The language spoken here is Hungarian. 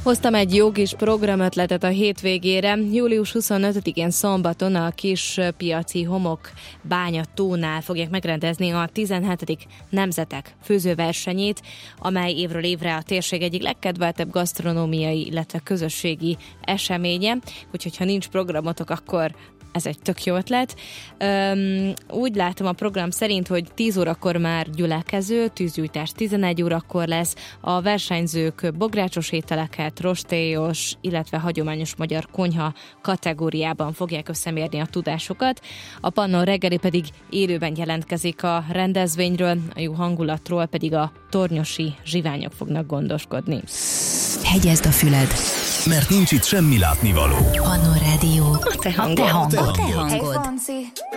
Hoztam egy jó kis programötletet a hétvégére. Július 25-én szombaton a Kispiaci Homok Bánya tónál fogják megrendezni a 17. Nemzetek főzőversenyét, amely évről évre a térség egyik legkedveltebb gasztronómiai, illetve közösségi eseménye. Úgyhogy ha nincs programotok, akkor ez egy tök jó ötlet. Úgy látom a program szerint, hogy 10 órakor már gyülekező, tűzgyújtás 11 órakor lesz, a versenyzők bográcsos ételeket, rostélyos, illetve hagyományos magyar konyha kategóriában fogják összemérni a tudásokat. A Pannon reggeli pedig élőben jelentkezik a rendezvényről, a jó hangulatról pedig a tornyosi zsiványok fognak gondoskodni. Hegyezd a füled, mert nincs itt semmi látnivaló. Pannon Rádió. A te hangod. A te hangod.